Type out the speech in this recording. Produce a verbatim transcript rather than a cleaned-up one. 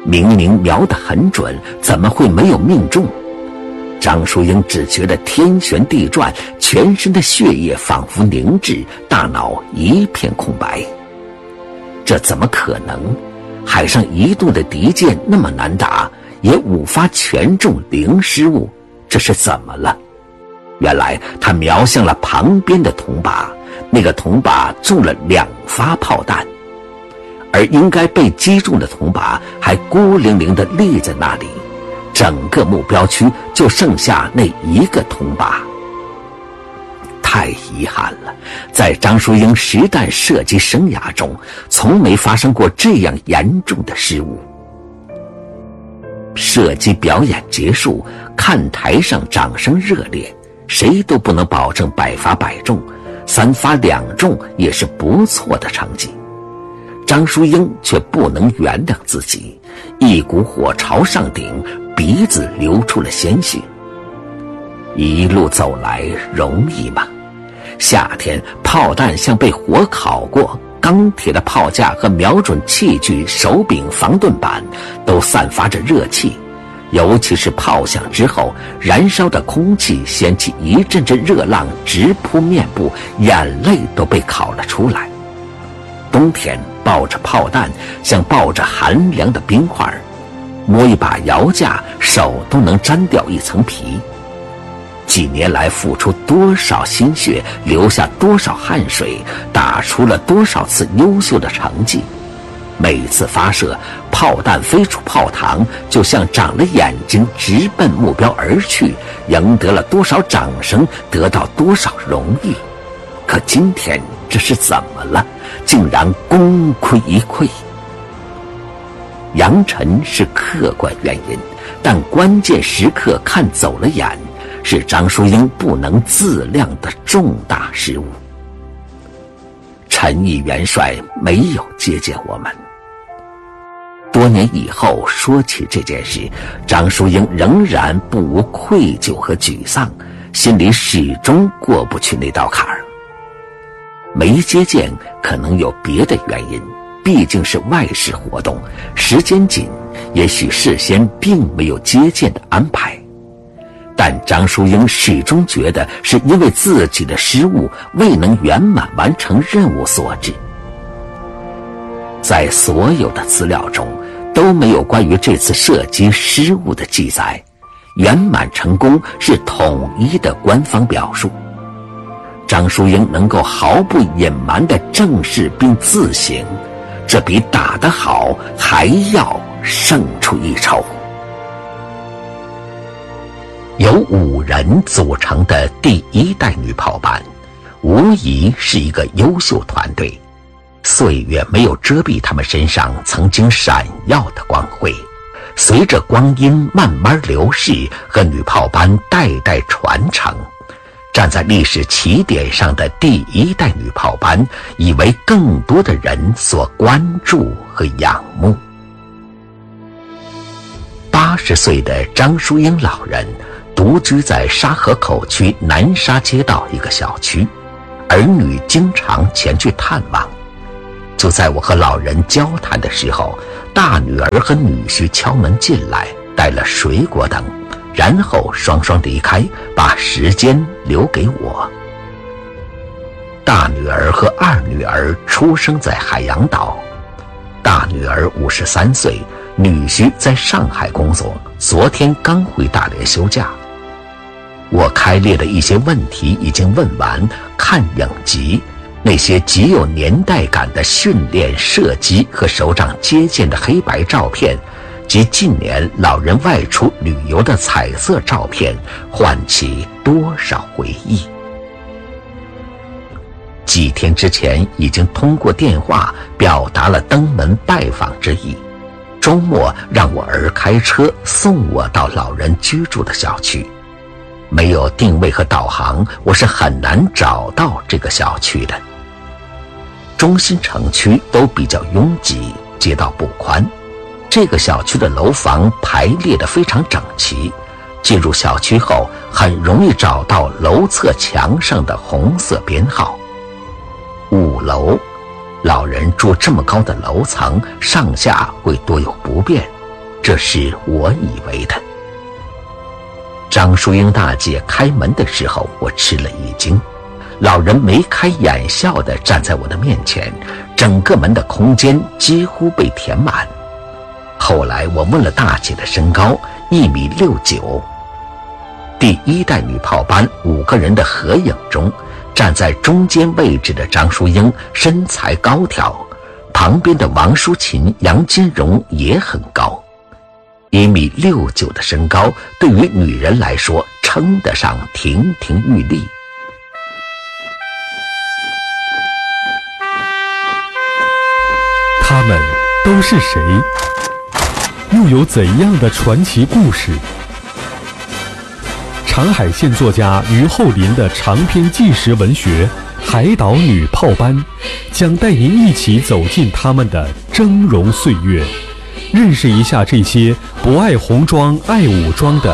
明明瞄得很准，怎么会没有命中？张淑英只觉得天旋地转，全身的血液仿佛凝滞，大脑一片空白。这怎么可能？海上移动的敌舰那么难打，也无法全中零失误，这是怎么了？原来他瞄向了旁边的铜靶，那个铜靶中了两发炮弹，而应该被击中的铜靶还孤零零地立在那里，整个目标区就剩下那一个铜靶。太遗憾了，在张淑英实弹射击生涯中，从没发生过这样严重的失误。射击表演结束，看台上掌声热烈，谁都不能保证百发百中，三发两中也是不错的成绩。张淑英却不能原谅自己，一股火朝上顶，鼻子流出了鲜血。一路走来容易吗？夏天炮弹像被火烤过，钢铁的炮架和瞄准器具、手柄、防盾板都散发着热气，尤其是炮响之后，燃烧的空气掀起一阵阵热浪，直扑面部，眼泪都被烤了出来。冬天抱着炮弹像抱着寒凉的冰块，摸一把摇架手都能沾掉一层皮。几年来付出多少心血，流下多少汗水，打出了多少次优秀的成绩，每次发射，炮弹飞出炮膛，就像长了眼睛，直奔目标而去，赢得了多少掌声，得到多少荣誉。可今天这是怎么了？竟然功亏一篑。扬尘是客观原因，但关键时刻看走了眼，是张淑英不能自量的重大失误。陈毅元帅没有接见我们。多年以后说起这件事，张淑英仍然不无愧疚和沮丧，心里始终过不去那道坎儿。没接见可能有别的原因，毕竟是外事活动，时间紧，也许事先并没有接见的安排。但张淑英始终觉得是因为自己的失误未能圆满完成任务所致。在所有的资料中都没有关于这次射击失误的记载，圆满成功是统一的官方表述。张淑英能够毫不隐瞒地正视并自省，这比打得好还要胜出一筹。由五人组成的第一代女炮班，无疑是一个优秀团队。岁月没有遮蔽他们身上曾经闪耀的光辉，随着光阴慢慢流逝和女炮班代代传承，站在历史起点上的第一代女炮班已为更多的人所关注和仰慕。八十岁的张淑英老人独居在沙河口区南沙街道一个小区，儿女经常前去探望。就在我和老人交谈的时候，大女儿和女婿敲门进来，带了水果等，然后双双离开，把时间留给我。大女儿和二女儿出生在海洋岛，大女儿五十三岁，女婿在上海工作，昨天刚回大连休假。我开列的一些问题已经问完，看影集，那些极有年代感的训练、射击和首长接见的黑白照片，及近年老人外出旅游的彩色照片，唤起多少回忆。几天之前已经通过电话表达了登门拜访之意，周末让我儿开车送我到老人居住的小区。没有定位和导航，我是很难找到这个小区的。中心城区都比较拥挤，街道不宽，这个小区的楼房排列得非常整齐，进入小区后很容易找到楼侧墙上的红色编号。五楼，老人住这么高的楼层，上下会多有不便， 这是我以为的。张淑英大姐开门的时候，我吃了一惊。老人眉开眼笑地站在我的面前，整个门的空间几乎被填满。后来我问了大姐的身高，一米六九。第一代女炮班五个人的合影中，站在中间位置的张淑英身材高挑，旁边的王淑琴、杨金荣也很高。一米六九的身高对于女人来说称得上亭亭玉立。 他们都是谁？又有怎样的传奇故事？长海县作家于厚林的长篇纪实文学《海岛女炮班》将带您一起走进他们的峥嵘岁月，认识一下这些不爱红装爱武装的